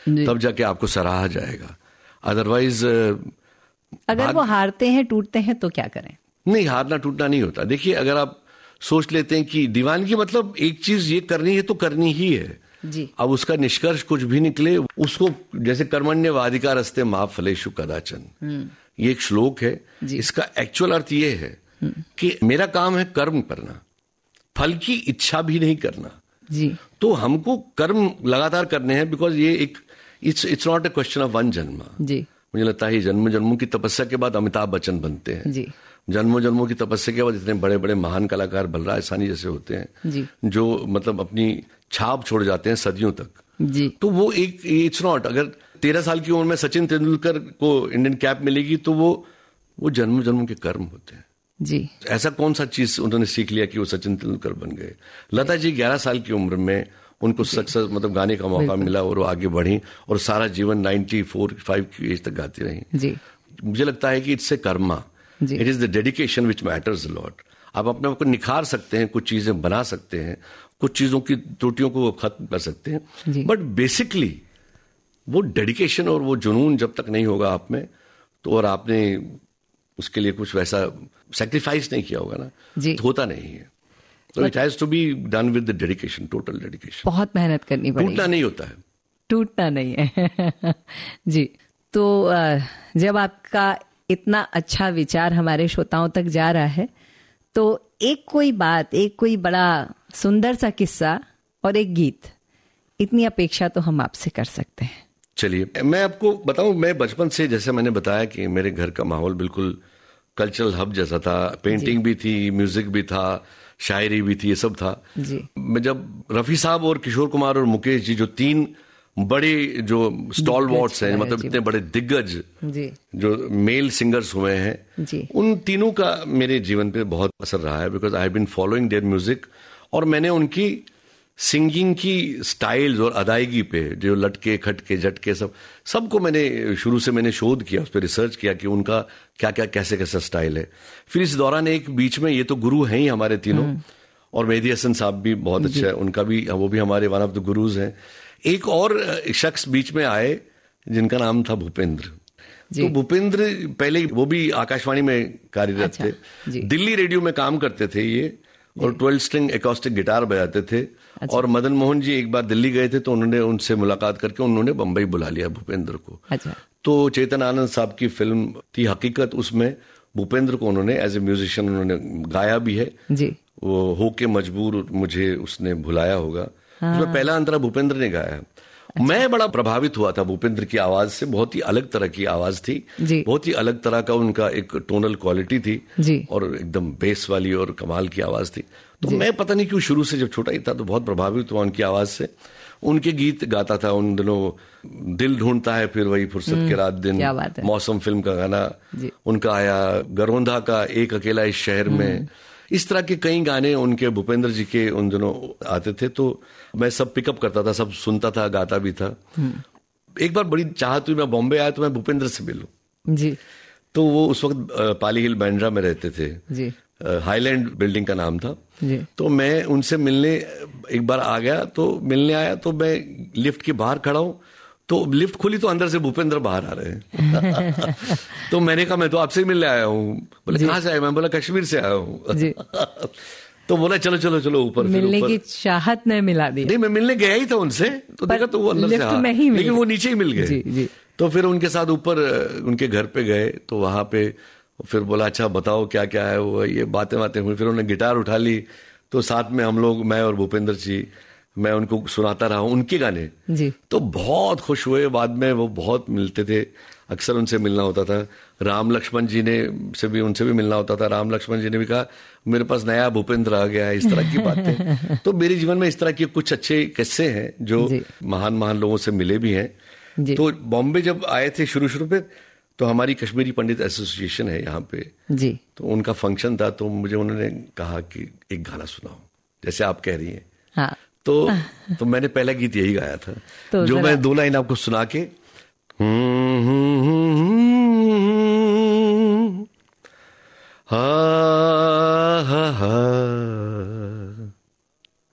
तब जाके आपको सराहा जाएगा। अदरवाइज अगर वो हारते हैं, टूटते हैं तो क्या करें? नहीं, हारना टूटना नहीं होता। देखिए, अगर आप सोच लेते हैं कि दीवानगी मतलब एक चीज ये करनी है तो करनी ही है जी। अब उसका निष्कर्ष कुछ भी निकले, उसको जैसे कर्मण्यवाधिकारस्ते मा फलेषु कदाचन, ये एक श्लोक है। इसका एक्चुअल अर्थ ये है कि मेरा काम है कर्म करना, फल की इच्छा भी नहीं करना जी। तो हमको कर्म लगातार करने हैं, बिकॉज ये एक it's not a question of one जन्म जी। मुझे लगता है जन्म जन्मों की तपस्या के बाद अमिताभ बच्चन बनते हैं जी। जन्मों जन्मों की तपस्या के बाद इतने बड़े बड़े महान कलाकार बलराज साहनी जैसे होते हैं जी। जो मतलब अपनी छाप छोड़ जाते हैं सदियों तक जी। तो वो एक इट्स नॉट, अगर 13 साल की उम्र में सचिन तेंदुलकर को इंडियन कैप मिलेगी तो वो जन्म जन्मों के कर्म होते हैं जी। ऐसा कौन सा चीज उन्होंने सीख लिया कि वो सचिन तेंदुलकर बन गए। लता जी 11 साल की उम्र में उनको सक्सेस मतलब गाने का मौका मिला और वो आगे बढ़ी और सारा जीवन 94-95 की एज तक गाती रही जी। मुझे लगता है कि it's a Karma, it is the dedication which matters a lot. आप अपने आप को निखार सकते हैं, कुछ चीजें बना सकते हैं, कुछ चीजों की त्रुटियों को खत्म कर सकते हैं, बट बेसिकली वो डेडिकेशन और वो जुनून जब तक नहीं होगा आप में तो और आपने उसके लिए कुछ वैसा सैक्रिफाइस नहीं किया होगा ना तो होता नहीं है। तो it has to be done with the dedication, total dedication. बहुत मेहनत करनी पड़ेगी, टूटना नहीं होता है, टूटना नहीं है जी। तो जब आपका इतना अच्छा विचार हमारे श्रोताओं तक जा रहा है तो एक कोई बात, एक कोई बड़ा सुंदर सा किस्सा और एक गीत, इतनी अपेक्षा तो हम आपसे कर सकते हैं। चलिए मैं आपको बताऊं, मैं बचपन से जैसे मैंने बताया कि मेरे घर का माहौल बिल्कुल कल्चरल हब जैसा था, पेंटिंग भी थी, म्यूजिक भी था, शायरी भी थी, ये सब था जी। मैं जब रफी साहब और किशोर कुमार और मुकेश जी जो तीन बड़े जो स्टॉल वॉट्स हैं, मतलब इतने बड़े दिग्गज जी। जो मेल सिंगर्स हुए हैं जी। उन तीनों का मेरे जीवन पे बहुत असर रहा है, because I have been following their music और मैंने उनकी सिंगिंग की स्टाइल्स और अदायगी पे जो लटके खटके झटके सबको मैंने शुरू से मैंने शोध किया, उस पर रिसर्च किया कि उनका क्या क्या कैसे कैसा स्टाइल है। फिर इस दौरान एक बीच में, ये तो गुरु हैं ही हमारे तीनों, और मेहदी हसन साहब भी बहुत अच्छा है, उनका भी, वो भी हमारे वन ऑफ द गुरुज हैं। एक और शख्स बीच में आए जिनका नाम था भूपेंद्र। तो भूपेंद्र पहले वो भी आकाशवाणी में कार्यरत थे, दिल्ली रेडियो में काम करते थे ये, और 12 स्ट्रिंग एकॉस्टिक गिटार बजाते थे। और मदन मोहन जी एक बार दिल्ली गए थे तो उन्होंने उनसे मुलाकात करके उन्होंने बंबई बुला लिया भूपेंद्र को। तो चेतन आनंद साहब की फिल्म थी हकीकत, उसमें भूपेंद्र को उन्होंने एज ए म्यूजिशियन उन्होंने गाया भी है जी। वो हो के मजबूर मुझे उसने भुलाया होगा, उसमें पहला अंतरा भूपेंद्र ने गाया। मैं बड़ा प्रभावित हुआ था भूपेंद्र की आवाज से, बहुत ही अलग तरह की आवाज थी, बहुत ही अलग तरह का उनका एक टोनल क्वालिटी थी और एकदम बेस वाली और कमाल की आवाज थी। तो मैं पता नहीं क्यों शुरू से जब छोटा ही था तो बहुत प्रभावित हुआ उनकी आवाज से। उनके गीत गाता था उन दिनों, दिल ढूंढता है फिर वही फुर्सत के रात दिन, मौसम फिल्म का गाना उनका आया, गरोंधा का एक अकेला इस शहर में, इस तरह के कई गाने उनके भूपेंद्र जी के उन दिनों आते थे। तो मैं सब पिकअप करता था, सब सुनता था, गाता भी था। एक बार बड़ी चाहत हुई, मैं बॉम्बे आया तो मैं भूपेंद्र से मिलूं जी। तो वो उस वक्त पाली हिल बांद्रा में रहते थे जी, हाईलैंड बिल्डिंग का नाम था जी। तो मैं उनसे मिलने एक बार आ गया, तो मिलने आया तो मैं लिफ्ट के बाहर खड़ा हूं, तो लिफ्ट खुली तो अंदर से भूपेंद्र बाहर आ रहे हैं तो मैंने कहा मैं तो आपसे ही मिलने आया हूँ। बोले कहाँ से आया? मैं बोला कश्मीर से आया हूँ तो बोला चलो चलो चलो ऊपर। मिलने की चाहत ने मिला दी। नहीं, मैं मिलने गया ही था उनसे, तो देखा तो वो अंदर से हाँ, लेकिन वो नीचे ही मिल गए। तो फिर उनके साथ ऊपर उनके घर पे गए, तो वहां पे फिर बोला अच्छा बताओ क्या क्या है वो, ये बातें हुई। फिर उन्होंने गिटार उठा ली, तो साथ में हम लोग, मैं और भूपेंद्र जी, मैं उनको सुनाता रहा उनके गाने जी। तो बहुत खुश हुए। बाद में वो बहुत मिलते थे, अक्सर उनसे मिलना होता था। राम लक्ष्मण जी ने उनसे भी मिलना होता था। राम लक्ष्मण जी ने भी कहा मेरे पास नया भूपेंद्र आ गया है, इस तरह की बातें तो मेरे जीवन में इस तरह के कुछ अच्छे किस्से हैं जो महान महान लोगों से मिले भी हैं। तो बॉम्बे जब आए थे शुरू पे, तो हमारी कश्मीरी पंडित एसोसिएशन है यहाँ पे जी, तो उनका फंक्शन था, तो मुझे उन्होंने कहा कि एक गाना सुनाओ, जैसे आप कह रही हैं हाँ। तो मैंने पहला गीत यही गाया था, तो जो मैं 2 लाइन आपको सुना के हा हा हा